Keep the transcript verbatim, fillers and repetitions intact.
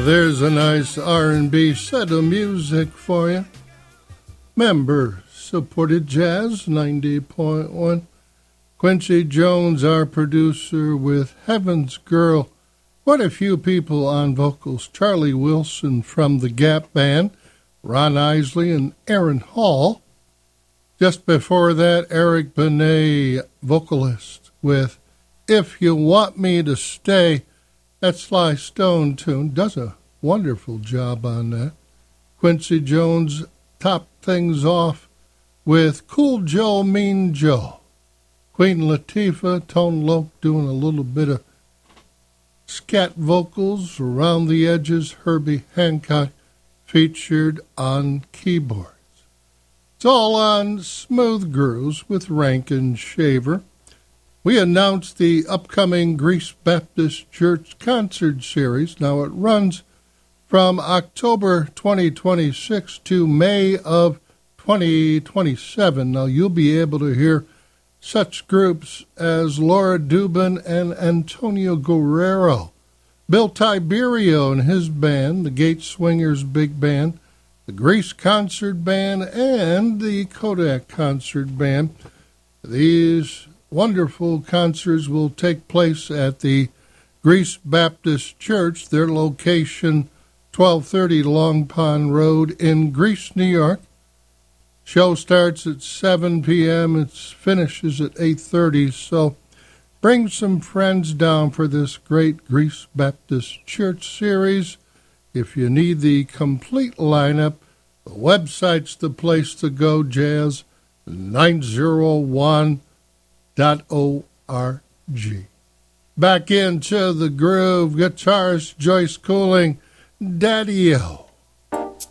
There's a nice R and B set of music for you. Member-supported jazz, ninety point one. Quincy Jones, our producer, with Heaven's Girl. Quite a few people on vocals. Charlie Wilson from the Gap Band, Ron Isley, and Aaron Hall. Just before that, Eric Benet, vocalist, with If You Want Me to Stay. That Sly Stone tune does a wonderful job on that. Quincy Jones topped things off with Cool Joe, Mean Joe. Queen Latifah, Tone Loc doing a little bit of scat vocals around the edges. Herbie Hancock featured on keyboards. It's all on Smooth Grooves with Rankin Shaver. We announced the upcoming Greece Baptist Church concert series. Now it runs from October twenty twenty-six to May of twenty twenty-seven. Now you'll be able to hear such groups as Laura Dubin and Antonio Guerrero, Bill Tiberio and his band, the Gate Swingers Big Band, the Greece Concert Band, and the Kodak Concert Band. These wonderful concerts will take place at the Greece Baptist Church, their location twelve thirty Long Pond Road in Greece, New York. Show starts at seven p.m. It finishes at eight thirty, so bring some friends down for this great Greece Baptist Church series. If you need the complete lineup, the website's the place to go, jazz nine oh one dot org. Back into the groove, guitarist Joyce Cooling, Daddy-O.